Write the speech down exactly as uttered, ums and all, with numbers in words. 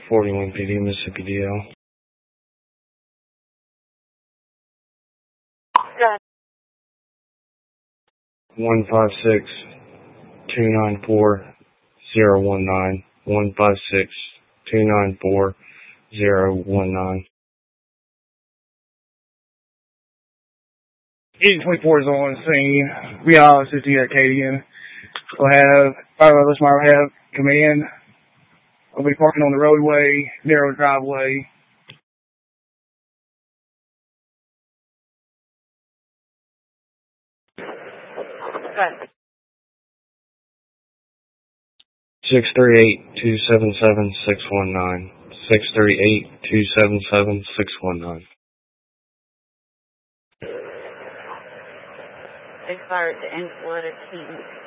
forty-one P D, Mississippi D L. Got one five six, two nine four, zero one nine. one five six, two nine four, zero one nine. eight twenty-four is on scene. We are fifty Acadian. We'll have, fire let's have command. We'll be parking on the roadway, narrow driveway. Got six three eight, two seven seven, six one nine. six three eight, two seven seven, six one nine. Expired to end flooded heat.